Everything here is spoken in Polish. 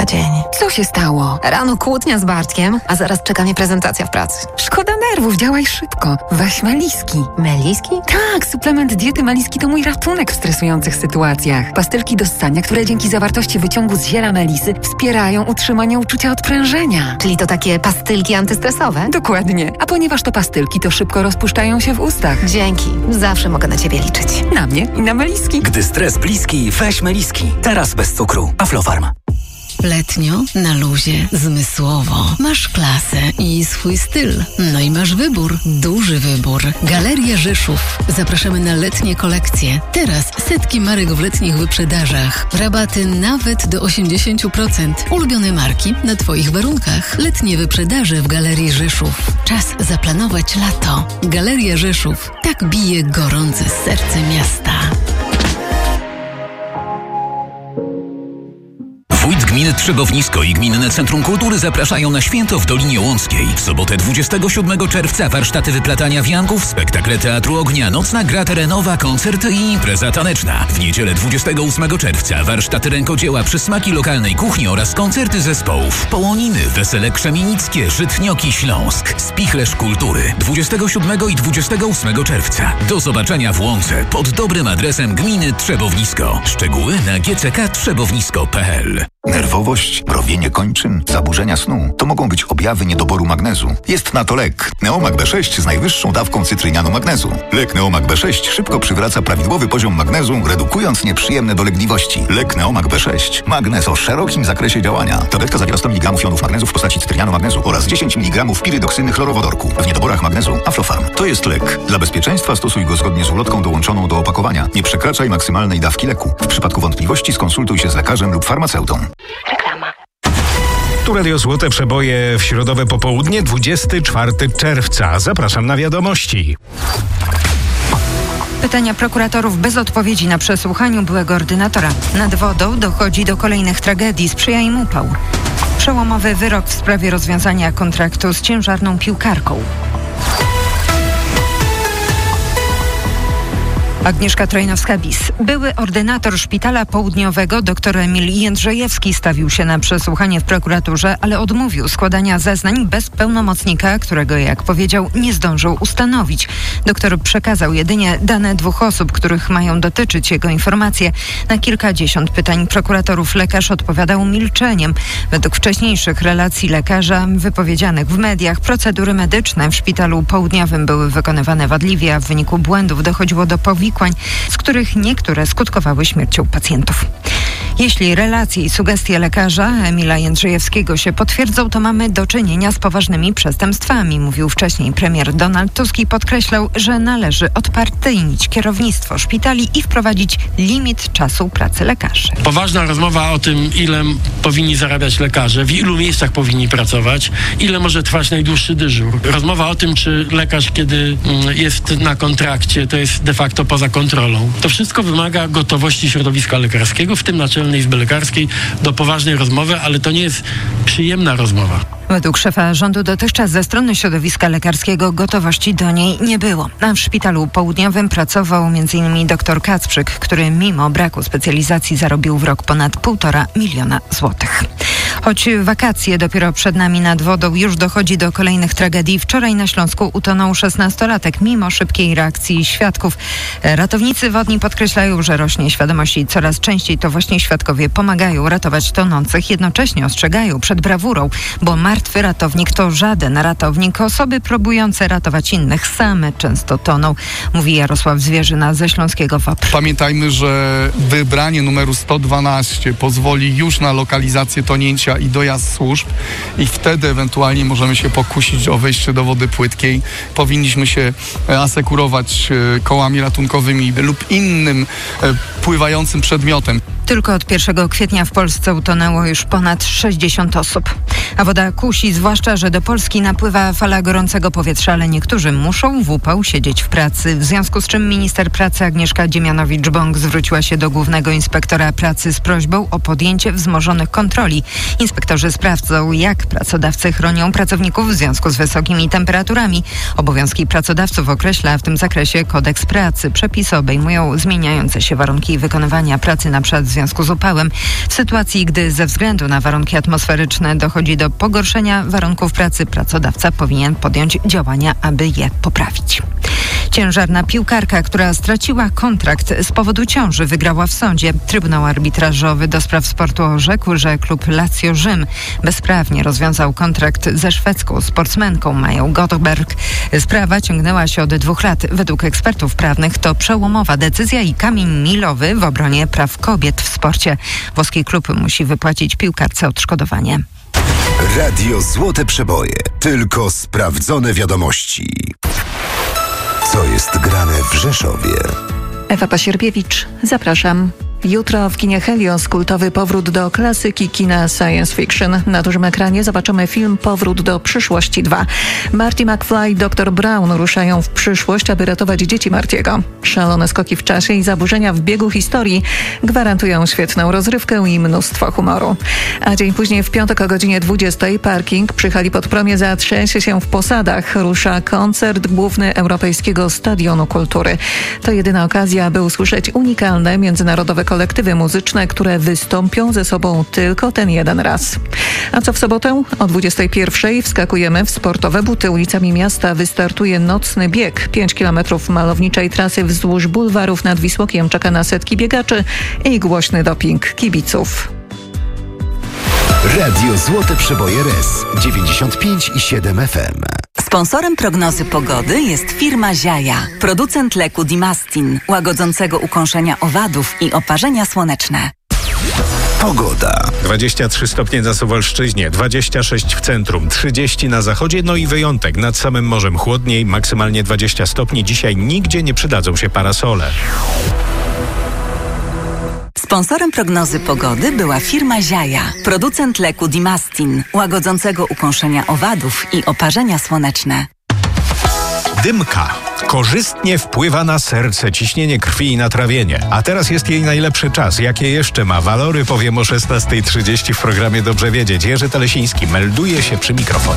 dzień. Co się stało? Rano kłótnia z Bartkiem, a zaraz czeka mnie prezentacja w pracy. Szkoda nerwów, działaj szybko. Weź Meliski. Meliski? Tak, suplement diety Meliski to mój ratunek w stresujących sytuacjach. Pastylki do ssania, które dzięki zawartości wyciągu z ziela melisy wspierają utrzymanie uczucia odprężenia. Czyli to takie pastylki antystresowe? Dokładnie. A ponieważ to pastylki, to szybko rozpuszczają się w ustach. Dzięki. Zawsze mogę na ciebie liczyć. Na mnie i na Meliski. Gdy stres bliski, weź Meliski. Teraz bez cukru. Aflofarm. Letnio, na luzie, zmysłowo. Masz klasę i swój styl. No i masz wybór, duży wybór. Galeria Rzeszów. Zapraszamy na letnie kolekcje. Teraz setki marek w letnich wyprzedażach. Rabaty nawet do 80%. Ulubione marki na Twoich warunkach. Letnie wyprzedaże w Galerii Rzeszów. Czas zaplanować lato. Galeria Rzeszów. Tak bije gorące serce miasta. Wójt gminy Trzebownisko i Gminne Centrum Kultury zapraszają na święto w Dolinie Łąckiej. W sobotę 27 czerwca warsztaty wyplatania wianków, spektakle Teatru Ognia, nocna gra terenowa, koncerty i impreza taneczna. W niedzielę 28 czerwca warsztaty rękodzieła, przysmaki lokalnej kuchni oraz koncerty zespołów. Połoniny, Wesele Krzemienickie, Żytnioki Śląsk, Spichlerz Kultury. 27 i 28 czerwca. Do zobaczenia w Łące pod dobrym adresem gminy Trzebownisko. Szczegóły na gck.trzebownisko.pl. Nerwowość, mrowienie kończyn, zaburzenia snu to mogą być objawy niedoboru magnezu. Jest na to lek Neomag B6 z najwyższą dawką cytrynianu magnezu. Lek Neomag B6 szybko przywraca prawidłowy poziom magnezu, redukując nieprzyjemne dolegliwości. Lek Neomag B6. Magnez o szerokim zakresie działania. Tabletka zawiera 100 mg jonów magnezu w postaci cytrynianu magnezu oraz 10 mg pirydoksyny chlorowodorku. W niedoborach magnezu Aflofarm. To jest lek. Dla bezpieczeństwa stosuj go zgodnie z ulotką dołączoną do opakowania. Nie przekraczaj maksymalnej dawki leku. W przypadku wątpliwości skonsultuj się z lekarzem lub farmaceutą. Reklama. Tu Radio Złote Przeboje w środowe popołudnie, 24 czerwca. Zapraszam na wiadomości. Pytania prokuratorów bez odpowiedzi na przesłuchaniu byłego ordynatora. Nad wodą dochodzi do kolejnych tragedii, sprzyja im upał. Przełomowy wyrok w sprawie rozwiązania kontraktu z ciężarną piłkarką. Agnieszka Trojnowska-Bis. Były ordynator szpitala południowego dr Emil Jędrzejewski stawił się na przesłuchanie w prokuraturze, ale odmówił składania zeznań bez pełnomocnika, którego, jak powiedział, nie zdążył ustanowić. Doktor przekazał jedynie dane 2 osób, których mają dotyczyć jego informacje. Na kilkadziesiąt pytań prokuratorów lekarz odpowiadał milczeniem. Według wcześniejszych relacji lekarza wypowiedzianych w mediach, procedury medyczne w szpitalu południowym były wykonywane wadliwie, a w wyniku błędów dochodziło do powikłań, z których niektóre skutkowały śmiercią pacjentów. Jeśli relacje i sugestie lekarza Emila Jędrzejewskiego się potwierdzą, to mamy do czynienia z poważnymi przestępstwami, mówił wcześniej premier Donald Tusk i podkreślał, że należy odpartyjnić kierownictwo szpitali i wprowadzić limit czasu pracy lekarzy. Poważna rozmowa o tym, ile powinni zarabiać lekarze, w ilu miejscach powinni pracować, ile może trwać najdłuższy dyżur. Rozmowa o tym, czy lekarz, kiedy jest na kontrakcie, to jest de facto poza kontrolą. To wszystko wymaga gotowości środowiska lekarskiego, w tym Naczelnej Izby Lekarskiej, do poważnej rozmowy, ale to nie jest przyjemna rozmowa. Według szefa rządu dotychczas ze strony środowiska lekarskiego gotowości do niej nie było. A w szpitalu południowym pracował m.in. dr Kacprzyk, który mimo braku specjalizacji zarobił w rok ponad 1,5 miliona złotych. Choć wakacje dopiero przed nami, nad wodą już dochodzi do kolejnych tragedii. Wczoraj na Śląsku utonął 16-latek mimo szybkiej reakcji świadków. Ratownicy wodni podkreślają, że rośnie świadomość i coraz częściej to właśnie świadkowie pomagają ratować tonących. Jednocześnie ostrzegają przed brawurą, bo martwy ratownik to żaden ratownik. Osoby próbujące ratować innych same często toną, mówi Jarosław Zwierzyna ze Śląskiego WOPR. Pamiętajmy, że wybranie numeru 112 pozwoli już na lokalizację tonięcia i dojazd służb i wtedy ewentualnie możemy się pokusić o wejście do wody płytkiej. Powinniśmy się asekurować kołami ratunkowymi lub innym pływającym przedmiotem. Tylko od 1 kwietnia w Polsce utonęło już ponad 60 osób. A woda kusi, zwłaszcza, że do Polski napływa fala gorącego powietrza, ale niektórzy muszą w upał siedzieć w pracy. W związku z czym minister pracy Agnieszka Dziemianowicz-Bąk zwróciła się do głównego inspektora pracy z prośbą o podjęcie wzmożonych kontroli. Inspektorzy sprawdzą, jak pracodawcy chronią pracowników w związku z wysokimi temperaturami. Obowiązki pracodawców określa w tym zakresie kodeks pracy. Przepisy obejmują zmieniające się warunki szybkiej wykonywania pracy, na przykład w związku z upałem. W sytuacji, gdy ze względu na warunki atmosferyczne dochodzi do pogorszenia warunków pracy, pracodawca powinien podjąć działania, aby je poprawić. Ciężarna piłkarka, która straciła kontrakt z powodu ciąży, wygrała w sądzie. Trybunał Arbitrażowy do spraw sportu orzekł, że klub Lazio Rzym bezprawnie rozwiązał kontrakt ze szwedzką sportsmenką Mają Goldberg. Sprawa ciągnęła się od 2 lat. Według ekspertów prawnych to przełomowa decyzja i kamień milowy w obronie praw kobiet w sporcie. Włoski klub musi wypłacić piłkarce odszkodowanie. Radio Złote Przeboje. Tylko sprawdzone wiadomości. Co jest grane w Rzeszowie? Ewa Pasierbiewicz, zapraszam. Jutro w kinie Helios kultowy powrót do klasyki kina science fiction. Na dużym ekranie zobaczymy film Powrót do przyszłości 2. Marty McFly i Dr. Brown ruszają w przyszłość, aby ratować dzieci Martiego. Szalone skoki w czasie i zaburzenia w biegu historii gwarantują świetną rozrywkę i mnóstwo humoru. A dzień później w piątek o godzinie 20 parking przy hali Podpromie zatrzęsie się w Posadach. Rusza koncert główny Europejskiego Stadionu Kultury. To jedyna okazja, aby usłyszeć unikalne międzynarodowe kolektywy muzyczne, które wystąpią ze sobą tylko ten jeden raz. A co w sobotę? O 21:00 wskakujemy w sportowe buty. Ulicami miasta wystartuje nocny bieg. 5 kilometrów malowniczej trasy wzdłuż bulwarów nad Wisłokiem czeka na setki biegaczy i głośny doping kibiców. Radio Złote Przeboje RS 95,7 FM. Sponsorem prognozy pogody jest firma Ziaja, producent leku Dimastin, łagodzącego ukąszenia owadów i oparzenia słoneczne. Pogoda. 23 stopnie na Suwalszczyźnie, 26 w centrum, 30 na zachodzie, no i wyjątek. Nad samym morzem chłodniej, maksymalnie 20 stopni. Dzisiaj nigdzie nie przydadzą się parasole. Sponsorem prognozy pogody była firma Ziaja, producent leku Dimastin, łagodzącego ukąszenia owadów i oparzenia słoneczne. Dymka korzystnie wpływa na serce, ciśnienie krwi i na trawienie. A teraz jest jej najlepszy czas. Jakie jeszcze ma walory, powiem o 16:30 w programie Dobrze Wiedzieć. Jerzy Telesiński melduje się przy mikrofonie.